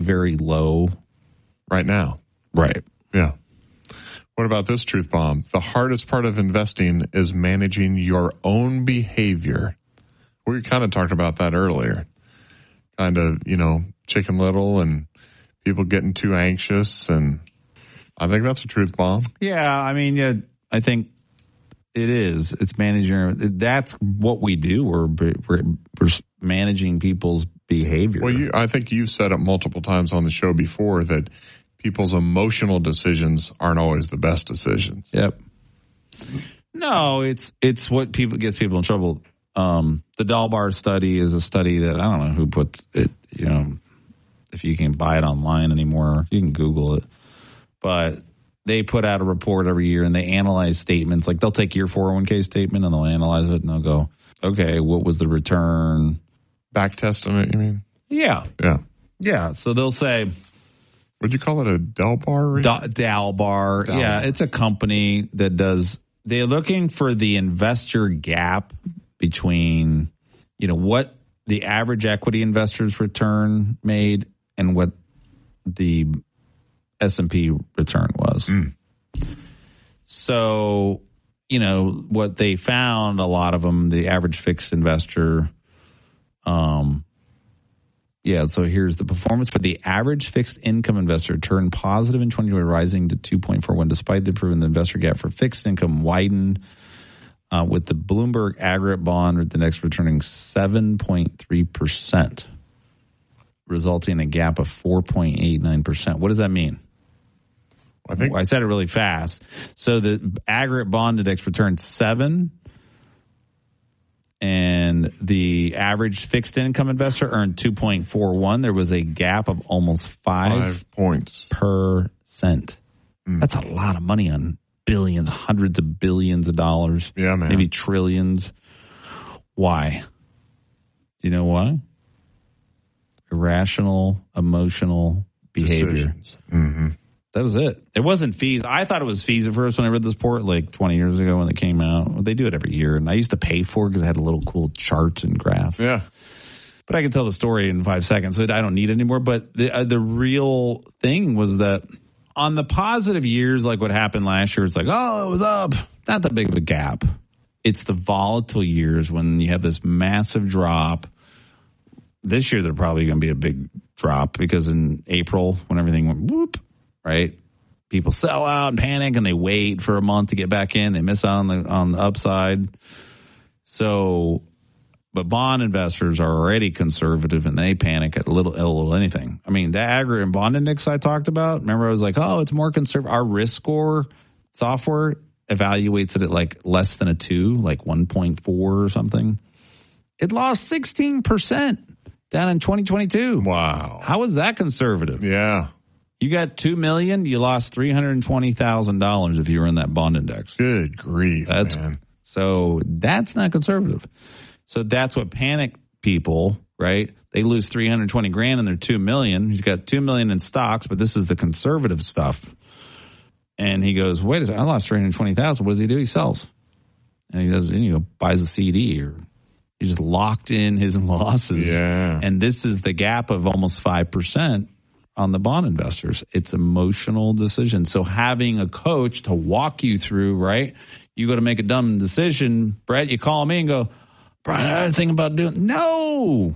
very low right now. Right. Yeah. What about this truth bomb? The hardest part of investing is managing your own behavior. We kind of talked about that earlier. Kind of, Chicken Little and people getting too anxious. And I think that's a truth bomb. Yeah. I mean, yeah, I think it is. It's managing. That's what we do. We're managing people's behavior. Well, I think you've said it multiple times on the show before that people's emotional decisions aren't always the best decisions. Yep. No, it's what gets people in trouble. The Dalbar study is a study that I don't know who puts it, if you can buy it online anymore, you can Google it. But they put out a report every year and they analyze statements. Like they'll take your 401k statement and they'll analyze it and they'll go, okay, what was the return? Back testing it, you mean? Yeah. Yeah. Yeah. So they'll say, would you call it a Dalbar? Dalbar. Yeah, it's a company that they're looking for the investor gap between, what the average equity investor's return made and what the S&P return was. Mm. So, what they found, a lot of them, the average fixed investor, so here's the performance for the average fixed income investor turned positive in 2020, rising to 2.41, despite the improvement. The investor gap for fixed income widened with the Bloomberg aggregate bond index returning 7.3%, resulting in a gap of 4.89%. What does that mean? I said it really fast. So the aggregate bond index returned 7%. And the average fixed income investor earned 2.41. There was a gap of almost 5 points. %. That's a lot of money on billions, hundreds of billions of dollars. Yeah, man. Maybe trillions. Why? Do you know why? Irrational, emotional behavior. Mm-hmm. That was it. It wasn't fees. I thought it was fees at first when I read this report, like 20 years ago when it came out. They do it every year, and I used to pay for it because it had a little cool chart and graph. Yeah. But I can tell the story in 5 seconds, so I don't need it anymore. But the real thing was that on the positive years, like what happened last year, it's like, oh, it was up. Not that big of a gap. It's the volatile years when you have this massive drop. This year, there's probably going to be a big drop because in April, when everything went whoop, right? People sell out and panic and they wait for a month to get back in. They miss out on the upside. So, but bond investors are already conservative and they panic at a little anything. I mean, the aggregate bond index I talked about, remember I was like, oh, it's more conservative. Our risk score software evaluates it at like less than a 2, like 1.4 or something. It lost 16% down in 2022. Wow. How is that conservative? Yeah. You got $2 million, you lost $320,000 if you were in that bond index. Good grief, man. So that's not conservative. So that's what panic people, right? They lose $320,000 and they're $2 million. He's got $2 million in stocks, but this is the conservative stuff. And he goes, wait a second, I lost $320,000. What does he do? He sells. And he does, buys a CD or he just locked in his losses. Yeah. And this is the gap of almost 5%. On the bond investors. It's emotional decision. So having a coach to walk you through, right? You go to make a dumb decision, Brett, you call me and go, Brian, I had to think about doing. No.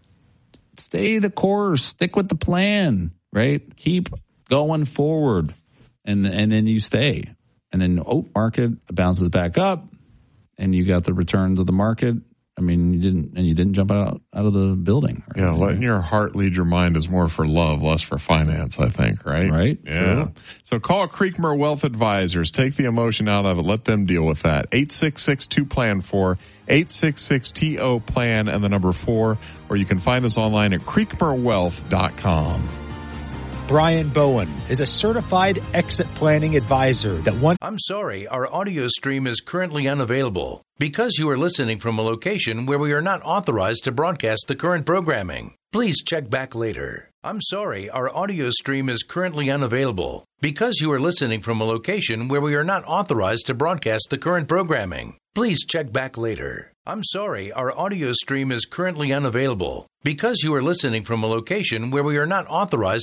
Stay the course. Stick with the plan, right? Keep going forward. And then you stay. And then, market bounces back up and you got the returns of the market. I mean, you didn't jump out of the building. Right? Yeah, letting your heart lead your mind is more for love, less for finance, I think, right? Right. Yeah. True. So call Creekmur Wealth Advisors. Take the emotion out of it. Let them deal with that. 866-2-PLAN-4, 866-TO-PLAN, and the number 4, or you can find us online at creekmurwealth.com. Brian Bowen is a certified exit planning advisor that won. I'm sorry, our audio stream is currently unavailable because you are listening from a location where we are not authorized to broadcast the current programming. Please check back later. I'm sorry, our audio stream is currently unavailable because you are listening from a location where we are not authorized to broadcast the current programming. Please check back later. I'm sorry, our audio stream is currently unavailable because you are listening from a location where we are not authorized